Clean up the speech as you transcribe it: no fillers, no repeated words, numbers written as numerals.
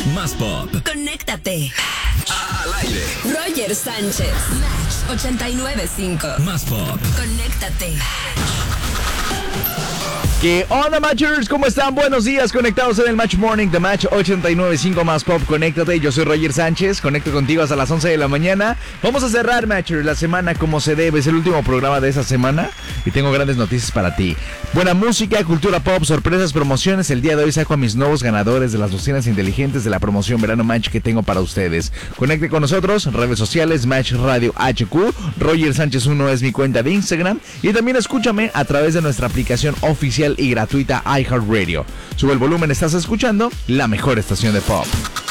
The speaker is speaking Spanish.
Más pop. Conéctate. Al aire. Roger Sánchez. Match 89.5. Más pop. Conéctate. ¿Qué onda, Matchers? ¿Cómo están? Buenos días, conectados en el Match Morning de Match 89.5 Más Pop. Conéctate, yo soy Roger Sánchez, conecto contigo hasta las 11 de la mañana. Vamos a cerrar, Matchers, la semana como se debe. Es el último programa de esa semana y tengo grandes noticias para ti. Buena música, cultura pop, sorpresas, promociones. El día de hoy saco a mis nuevos ganadores de las bocinas inteligentes de la promoción Verano Match que tengo para ustedes. Conecte con nosotros, redes sociales, Match Radio HQ, Roger Sánchez 1 es mi cuenta de Instagram y también escúchame a través de nuestra aplicación oficial y gratuita iHeartRadio. Sube el volumen, estás escuchando la mejor estación de pop.